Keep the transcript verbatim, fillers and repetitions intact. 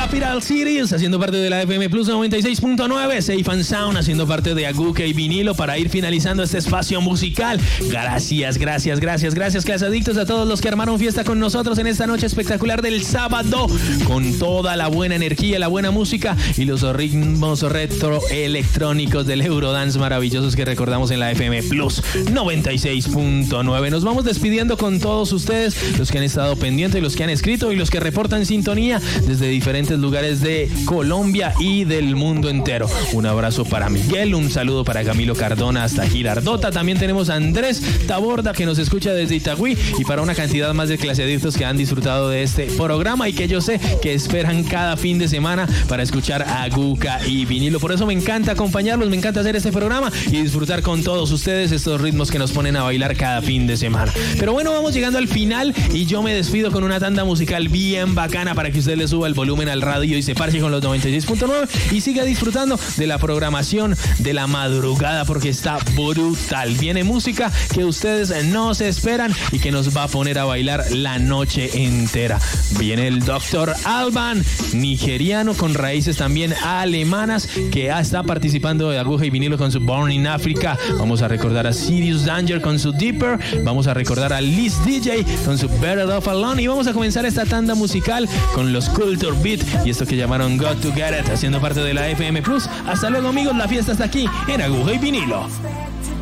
Capital Cities, haciendo parte de la F M Plus noventa y seis punto nueve, Safe and Sound, haciendo parte de Aguca y Vinilo, para ir finalizando este espacio musical. Gracias, gracias, gracias, gracias, clasadictos, a todos los que armaron fiesta con nosotros en esta noche espectacular del sábado, con toda la buena energía, la buena música y los ritmos retroelectrónicos del Eurodance maravillosos que recordamos en la F M Plus noventa y seis punto nueve. Nos vamos despidiendo con todos ustedes, los que han estado pendientes, los que han escrito y los que reportan sintonía desde diferentes lugares de Colombia y del mundo entero. Un abrazo para Miguel, un saludo para Camilo Cardona hasta Girardota. También tenemos a Andrés Taborda, que nos escucha desde Itagüí, y para una cantidad más de claseadictos que han disfrutado de este programa y que yo sé que esperan cada fin de semana para escuchar Aguca y Vinilo. Por eso me encanta acompañarlos, me encanta hacer este programa y disfrutar con todos ustedes estos ritmos que nos ponen a bailar cada fin de semana. Pero bueno, vamos llegando al final y yo me despido con una tanda musical bien bacana para que usted le suba el volumen al radio y se parche con los noventa y seis punto nueve y siga disfrutando de la programación de la madrugada, porque está brutal. Viene música que ustedes no se esperan y que nos va a poner a bailar la noche entera. Viene el doctor Alban, nigeriano con raíces también alemanas, que está participando de Aguja y Vinilo con su Born in Africa. Vamos a recordar a Serious Danger con su Deeper. Vamos a recordar a Liz D J con su Better Off Alone. Y vamos a comenzar esta tanda musical con los Culture Beat y esto que llamaron Got to Get It, haciendo parte de la F M Plus. Hasta luego, amigos, la fiesta está aquí en Aguja y Vinilo.